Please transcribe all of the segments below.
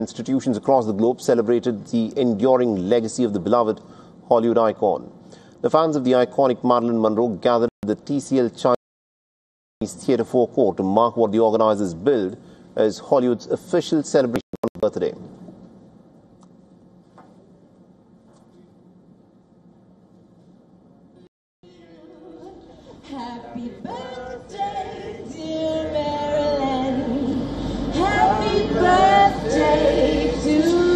Institutions across the globe celebrated the enduring legacy of the beloved Hollywood icon. The fans of the iconic Marilyn Monroe gathered at the TCL Chinese Theatre forecourt to mark what the organizers billed as Hollywood's official celebration on her birthday. Happy birthday, dear Marilyn. Happy birthday to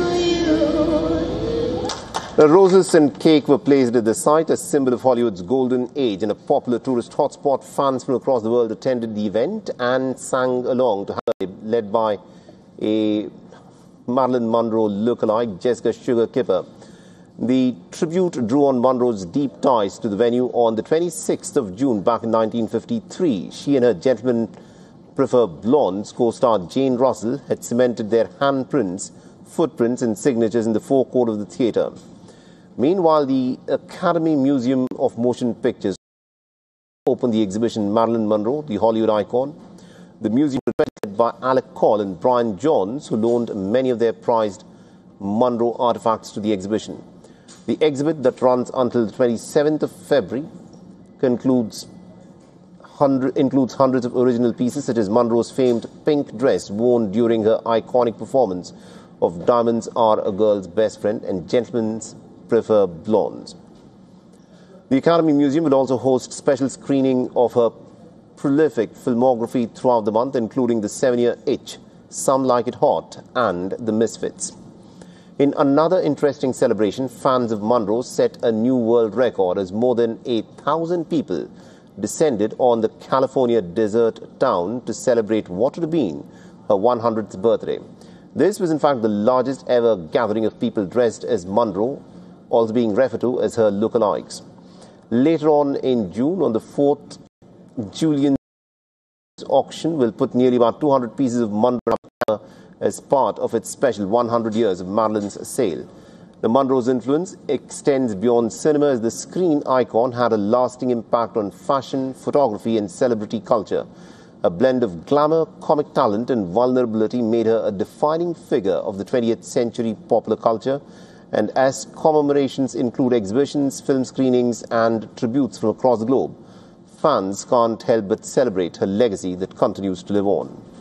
you. The roses and cake were placed at the site, a symbol of Hollywood's golden age and a popular tourist hotspot. Fans from across the world attended the event and sang along to her, led by a Marilyn Monroe lookalike, Jessica Sugar Kipper. The tribute drew on Monroe's deep ties to the venue. On the 26th of June back in 1953, she and her Gentlemen Prefer Blondes co-star Jane Russell had cemented their handprints, footprints and signatures in the forecourt of the theatre. Meanwhile, the Academy Museum of Motion Pictures opened the exhibition Marilyn Monroe, the Hollywood icon. The museum was led by Alec Call and Brian Johns, who loaned many of their prized Monroe artifacts to the exhibition. The exhibit, that runs until the 27th of February, includes hundreds of original pieces, such as Monroe's famed pink dress worn during her iconic performance of Diamonds Are a Girl's Best Friend and Gentlemen Prefer Blondes. The Academy Museum will also host special screening of her prolific filmography throughout the month, including The 7-Year Itch, Some Like It Hot and The Misfits. In another interesting celebration, fans of Monroe set a new world record as more than 8,000 people descended on the California desert town to celebrate what would have been her 100th birthday. This was in fact the largest ever gathering of people dressed as Monroe, also being referred to as her lookalikes. Later on in June, on the 4th, Julian's auction will put nearly about 200 pieces of Monroe as part of its special 100 years of Marilyn's sale. The Monroe's influence extends beyond cinema, as the screen icon had a lasting impact on fashion, photography and celebrity culture. A blend of glamour, comic talent and vulnerability made her a defining figure of the 20th century popular culture. And as commemorations include exhibitions, film screenings and tributes from across the globe, fans can't help but celebrate her legacy that continues to live on.